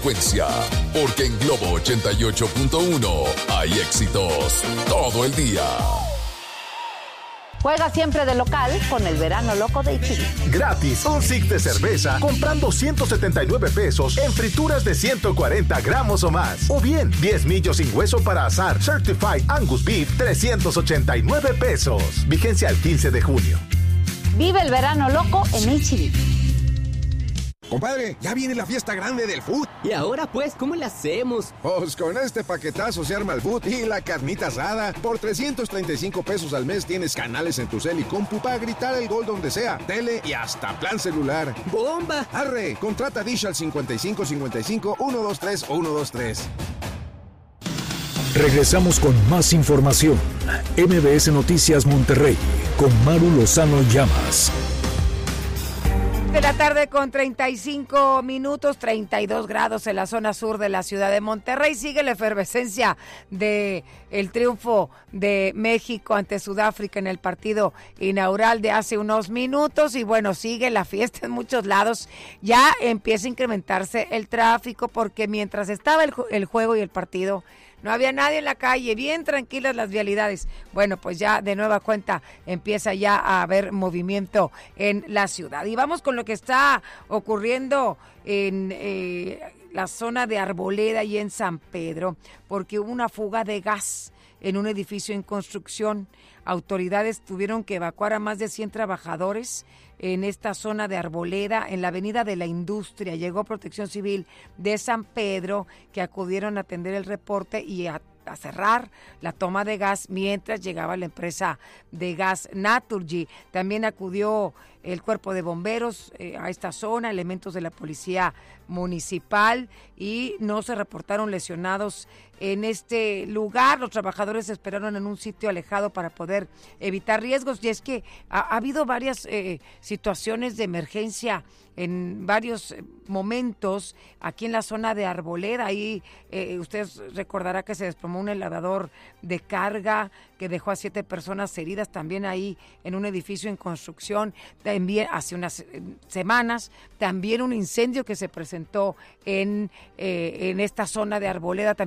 Porque en Globo 88.1 hay éxitos todo el día. Juega siempre de local con el verano loco de H-E-B. Gratis, un six de cerveza comprando 179 pesos en frituras de 140 gramos o más. O bien, 10 millos sin hueso para asar Certified Angus Beef, 389 pesos. Vigencia al 15 de junio. Vive el verano loco en H-E-B. Compadre, ya viene la fiesta grande del food. ¿Y ahora pues cómo la hacemos? Pues con este paquetazo se arma el food y la carnita asada. Por 335 pesos al mes tienes canales en tu cel y compu para gritar el gol donde sea, tele y hasta plan celular. ¡Bomba! Arre, contrata Dish al 55 55 123 123. Regresamos con más información. MBS Noticias Monterrey con Maru Lozano Llamas. De la tarde con 35 minutos, 32 grados en la zona sur de la ciudad de Monterrey. Sigue la efervescencia de el triunfo de México ante Sudáfrica en el partido inaugural de hace unos minutos. Y bueno, sigue la fiesta en muchos lados. Ya empieza a incrementarse el tráfico porque mientras estaba el juego y el partido, no había nadie en la calle, bien tranquilas las vialidades. Bueno, pues ya de nueva cuenta empieza ya a haber movimiento en la ciudad. Y vamos con lo que está ocurriendo en la zona de Arboleda y en San Pedro, porque hubo una fuga de gas en un edificio en construcción. Autoridades tuvieron que evacuar a más de 100 trabajadores en esta zona de Arboleda, en la avenida de la Industria. Llegó Protección Civil de San Pedro, que acudieron a atender el reporte y a cerrar la toma de gas mientras llegaba la empresa de gas Naturgy. También acudió el cuerpo de bomberos a esta zona, elementos de la policía municipal, y no se reportaron lesionados en este lugar. Los trabajadores esperaron en un sitio alejado para poder evitar riesgos, y es que ha habido varias situaciones de emergencia en varios momentos aquí en la zona de Arboleda. Ahí usted recordará que se desplomó un elevador de carga que dejó a 7 personas heridas, también ahí en un edificio en construcción. También hace unas semanas, también un incendio que se presentó en esta zona de Arboleda.